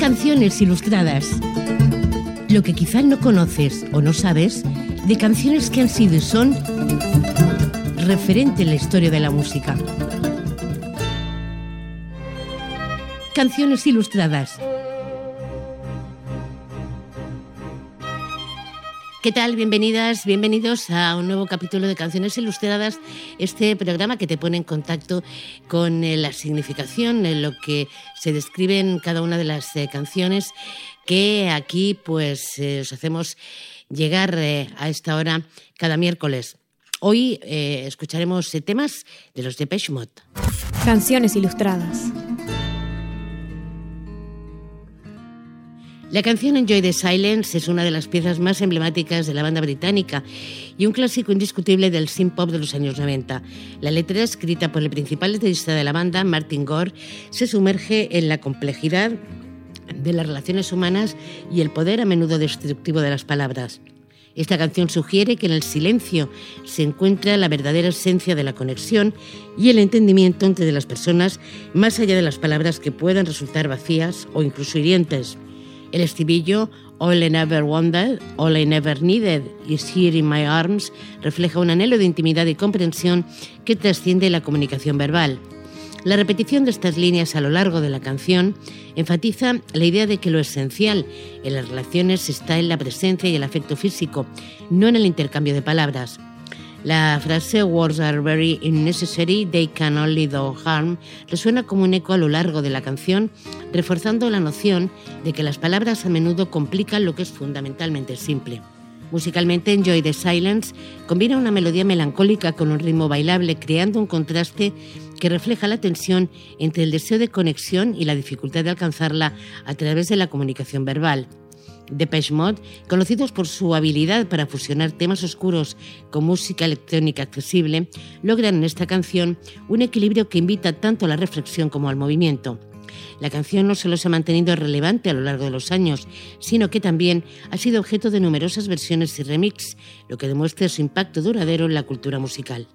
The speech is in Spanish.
Canciones ilustradas. Lo que quizá no conoces o no sabes de canciones que han sido y son referente en la historia de la música. Canciones ilustradas. ¿Qué tal? Bienvenidas, bienvenidos a un nuevo capítulo de Canciones Ilustradas, este programa que te pone en contacto con la significación, en lo que se describe en cada una de las canciones que aquí pues os hacemos llegar a esta hora cada miércoles. Hoy escucharemos temas de los Depeche Mode. Canciones Ilustradas. La canción Enjoy the Silence es una de las piezas más emblemáticas de la banda británica y un clásico indiscutible del synth-pop de los años 90. La letra, escrita por el principal letrista de la banda, Martin Gore, se sumerge en la complejidad de las relaciones humanas y el poder a menudo destructivo de las palabras. Esta canción sugiere que en el silencio se encuentra la verdadera esencia de la conexión y el entendimiento entre las personas, más allá de las palabras que puedan resultar vacías o incluso hirientes. El estribillo All I Never Wanted, All I Never Needed is Here in My Arms refleja un anhelo de intimidad y comprensión que trasciende la comunicación verbal. La repetición de estas líneas a lo largo de la canción enfatiza la idea de que lo esencial en las relaciones está en la presencia y el afecto físico, no en el intercambio de palabras. La frase "Words are very unnecessary, they can only do harm" resuena como un eco a lo largo de la canción, reforzando la noción de que las palabras a menudo complican lo que es fundamentalmente simple. Musicalmente, Enjoy the Silence combina una melodía melancólica con un ritmo bailable, creando un contraste que refleja la tensión entre el deseo de conexión y la dificultad de alcanzarla a través de la comunicación verbal. Depeche Mode, conocidos por su habilidad para fusionar temas oscuros con música electrónica accesible, logran en esta canción un equilibrio que invita tanto a la reflexión como al movimiento. La canción no solo se ha mantenido relevante a lo largo de los años, sino que también ha sido objeto de numerosas versiones y remix, lo que demuestra su impacto duradero en la cultura musical.